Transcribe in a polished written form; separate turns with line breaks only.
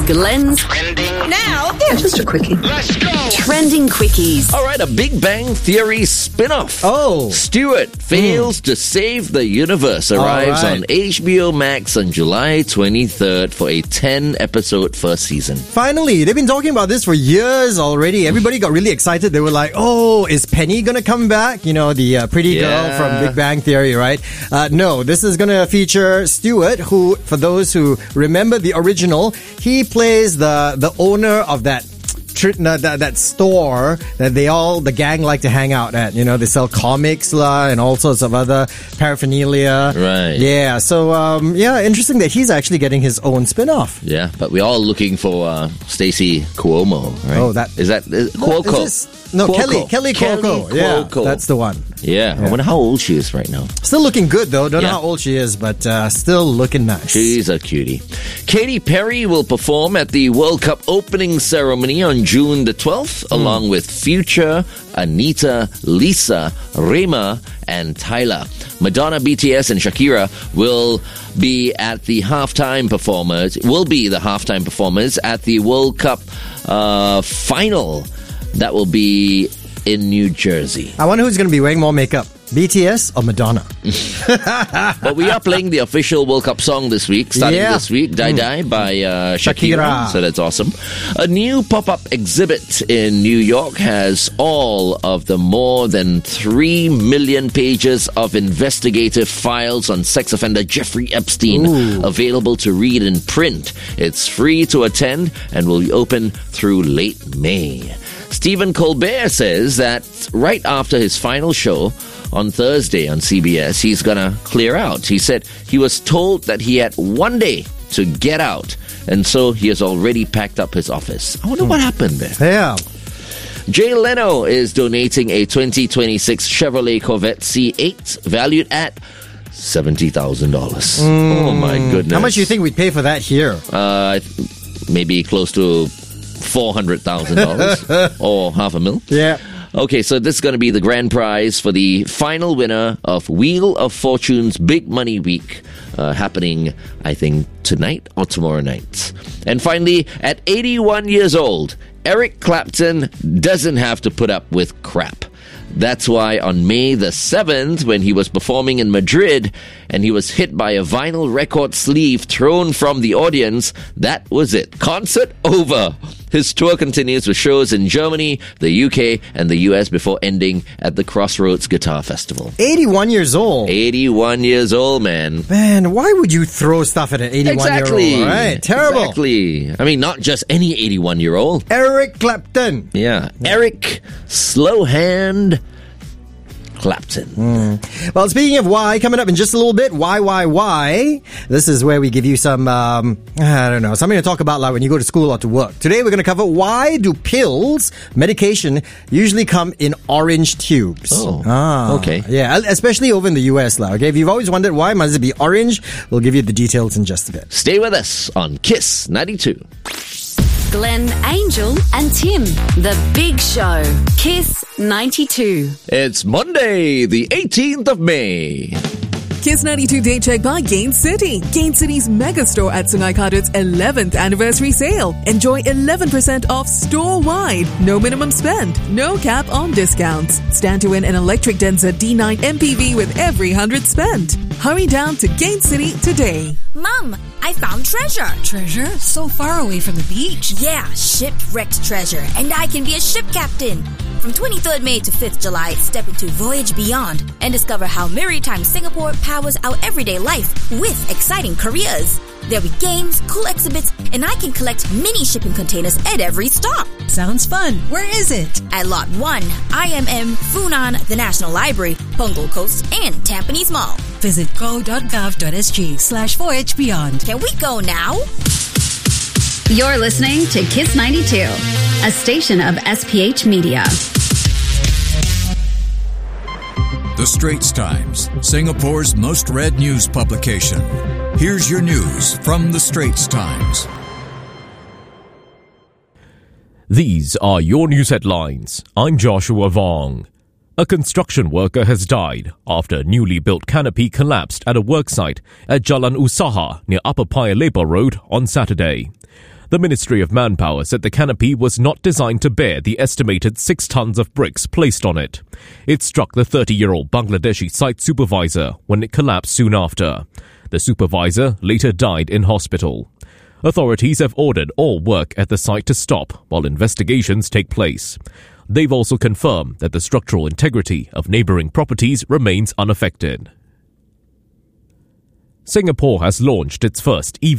Glenn's
Trending
Now,
Just a quickie.
Let's go.
Trending Quickies.
All right, a Big Bang Theory spin-off.
Oh.
Stuart fails to save the universe arrives
right.
on HBO Max on July 23rd for a 10-episode first season.
Finally, they've been talking about this for years already. Everybody got really excited. They were like, oh, is Penny going to come back? You know, the pretty girl from Big Bang Theory, right? No, this is going to feature Stuart, who, for those who remember the original, he plays the owner of that store that the gang like to hang out at. You know, they sell comics and all sorts of other paraphernalia.
Right.
Yeah. So, interesting that he's actually getting his own spin-off.
Yeah, but we're all looking for Stacey Cuomo, right?
Oh, that...
Is Cuoco?
Cuoco. Kelly Cuoco. Yeah,
Cuoco.
that's the one.
Yeah, I wonder how old she is right now.
Still looking good, though. Don't know
Yeah.
how old she is, but still looking nice.
She's a cutie. Katy Perry will perform at the World Cup opening ceremony on June the 12th, along with Future, Anita, Lisa, Rema, and Tyler. Madonna, BTS, and Shakira will be the halftime performers at the World Cup final. That will be in New Jersey.
I wonder who's going to be wearing more makeup, BTS or Madonna?
But we are playing the official World Cup song this week, starting this week, Die Die by Shakira. So that's awesome. A new pop-up exhibit in New York has all of the more than 3 million pages of investigative files on sex offender Jeffrey Epstein available to read in print. It's free to attend and will be open through late May. Stephen Colbert says that right after his final show on Thursday on CBS, he's gonna clear out. He said he was told that he had one day to get out, and so he has already packed up his office. I wonder what happened there.
Yeah.
Jay Leno is donating a 2026 Chevrolet Corvette C8 valued at $70,000. Oh my goodness.
How much do you think we'd pay for that here?
Maybe close to $400,000 or $500,000.
Yeah.
Okay, so this is going to be the grand prize for the final winner of Wheel of Fortune's Big Money Week, happening, I think, tonight or tomorrow night. And finally, at 81 years old, Eric Clapton doesn't have to put up with crap. That's why on May the 7th, when he was performing in Madrid and he was hit by a vinyl record sleeve thrown from the audience, that was it. Concert over. His tour continues with shows in Germany, the UK, and the US before ending at the Crossroads Guitar Festival.
81 years old.
81 years old, man.
Man, why would you throw stuff at an 81-year-old? Right? Terrible.
Exactly. I mean, not just any 81-year-old.
Eric Clapton.
Yeah. Eric Slowhand Clapton.
Well, speaking of why, coming up in just a little bit, why? This is where we give you some, something to talk about like when you go to school or to work. Today we're going to cover why do pills, medication, usually come in orange tubes.
Okay.
Yeah, especially over in the US. Okay, if you've always wondered why must it be orange, we'll give you the details in just a bit.
Stay with us on Kiss 92.
Glenn, Angel, and Tim. The Big Show. Kiss 92.
It's Monday, the 18th of May.
Kiss 92 Day Check by Gain City. Gain City's mega store at Sungai Kadut's 11th anniversary sale. Enjoy 11% off store-wide. No minimum spend. No cap on discounts. Stand to win an electric Denza D9 MPV with every 100 spent. Hurry down to Gain City today.
Mom, I found treasure.
Treasure? So far away from the beach.
Yeah, shipwrecked treasure. And I can be a ship captain. From 23rd May to 5th July, step into Voyage Beyond and discover how Maritime Singapore powers our everyday life with exciting careers. There'll be games, cool exhibits, and I can collect mini shipping containers at every stop.
Sounds fun. Where is it?
At Lot 1, IMM, Funan, the National Library, Punggol Coast, and Tampines Mall.
Visit go.gov.sg/Voyage Beyond.
Can we go now?
You're listening to Kiss 92, a station of SPH Media.
The Straits Times, Singapore's most read news publication. Here's your news from The Straits Times.
These are your news headlines. I'm Joshua Vong. A construction worker has died after a newly built canopy collapsed at a worksite at Jalan Usaha near Upper Paya Lebar Road on Saturday. The Ministry of Manpower said the canopy was not designed to bear the estimated 6 tons of bricks placed on it. It struck the 30-year-old Bangladeshi site supervisor when it collapsed soon after. The supervisor later died in hospital. Authorities have ordered all work at the site to stop while investigations take place. They've also confirmed that the structural integrity of neighbouring properties remains unaffected. Singapore has launched its first EV